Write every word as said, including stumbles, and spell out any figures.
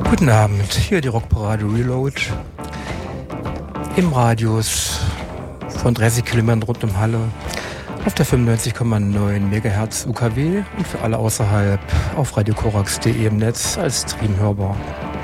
Guten Abend, hier die Rockparade Reload im Radius von dreißig Kilometern rund um Halle auf der fünfundneunzig Komma neun Megahertz U K W und für alle außerhalb auf radio korax punkt de im Netz als Stream hörbar.